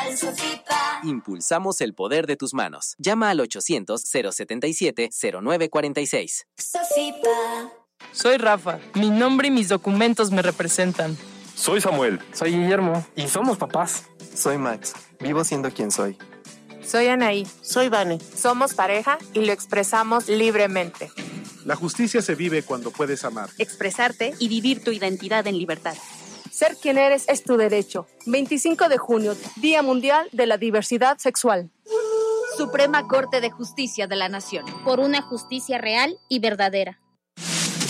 En Sofipa impulsamos el poder de tus manos. Llama al 800-077-0946. Sofipa. Soy Rafa. Mi nombre y mis documentos me representan. Soy Samuel. Soy Guillermo. Y somos papás. Soy Max. Vivo siendo quien soy. Soy Anaí. Soy Vane. Somos pareja y lo expresamos libremente. La justicia se vive cuando puedes amar, expresarte y vivir tu identidad en libertad. Ser quien eres es tu derecho. 25 de junio, Día Mundial de la Diversidad Sexual. Suprema Corte de Justicia de la Nación. Por una justicia real y verdadera.